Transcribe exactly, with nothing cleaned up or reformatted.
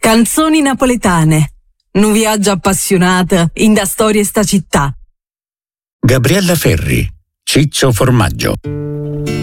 Canzoni napoletane. Nu viaggio appassionata in da storia sta città. Gabriella Ferri, Ciccio Formaggio.